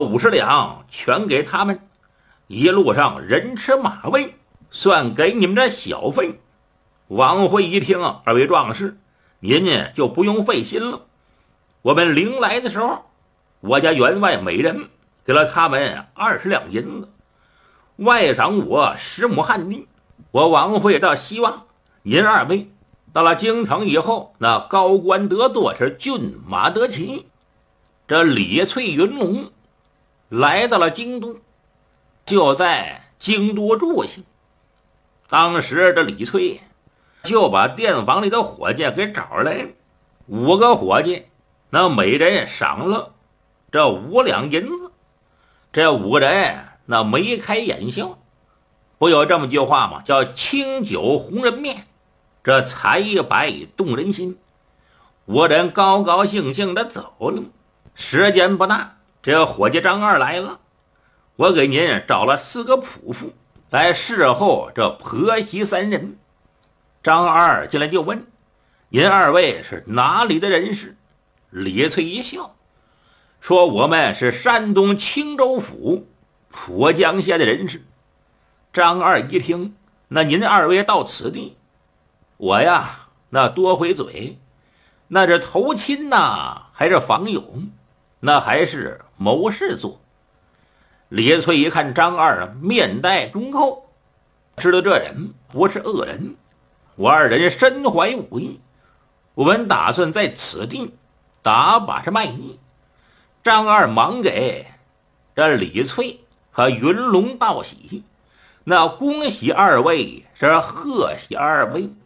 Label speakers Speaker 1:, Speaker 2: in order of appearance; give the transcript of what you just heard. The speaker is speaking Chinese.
Speaker 1: 50两全给他们，一路上人吃马喂，算给你们这小费。王辉一听二位壮士，您呢就不用费心了。我们临来的时候，我家员外每人给了他们20两银子，外赏我10亩旱地。我王辉倒希望您二位到了京城以后，那高官得多，是骏马得骑。这李翠云龙来到了京都，就在京都住下。当时这李翠就把店房里的伙计给找来，5个伙计，那每人赏了这5两银子。这5个人那眉开眼笑，不有这么句话吗？叫清酒红人面，这财百动人心。5人高高兴兴的走了。时间不大，这伙计张二来了，我给您找了4个仆妇来侍候这婆媳3人。张二进来就问：您二位是哪里的人士？李翠一笑说：我们是山东青州府沱江县的人士。张二一听，那您二位到此地，我呀那多回嘴，那是投亲呐，还是访友，那还是谋事做。李翠一看张二面带忠厚，知道这人不是恶人，我2人身怀武艺，我们打算在此地打把式卖艺。张二忙给这李翠和云龙道喜，那恭喜2位，是贺喜2位。